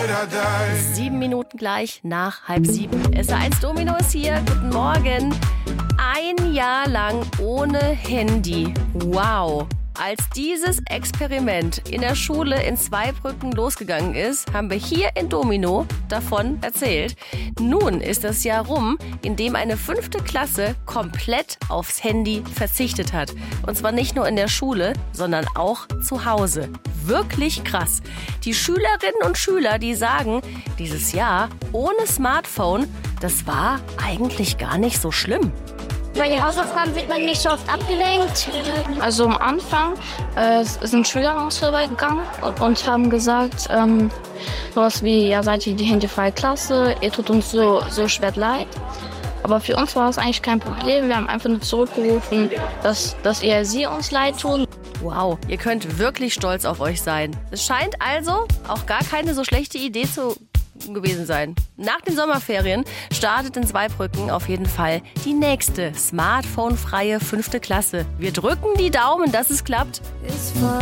7 Minuten gleich nach 6:30. SR1 Domino ist hier. Guten Morgen. 1 Jahr lang ohne Handy. Wow. Als dieses Experiment in der Schule in Zweibrücken losgegangen ist, haben wir hier in Domino davon erzählt. Nun ist das Jahr rum, in dem eine 5. Klasse komplett aufs Handy verzichtet hat. Und zwar nicht nur in der Schule, sondern auch zu Hause. Wirklich krass. Die Schülerinnen und Schüler, die sagen, dieses Jahr ohne Smartphone, das war eigentlich gar nicht so schlimm. Bei den Hausaufgaben wird man nicht so oft abgelenkt. Also am Anfang sind Schüler uns vorbeigegangen und haben gesagt, sowas wie, ja, seid ihr die handyfreie Klasse, ihr tut uns so schwer leid. Aber für uns war es eigentlich kein Problem. Wir haben einfach nur zurückgerufen, dass eher sie uns leid tun. Wow, ihr könnt wirklich stolz auf euch sein. Es scheint also auch gar keine so schlechte Idee gewesen sein. Nach den Sommerferien startet in Zweibrücken auf jeden Fall die nächste smartphone-freie 5. Klasse. Wir drücken die Daumen, dass es klappt. It's fun.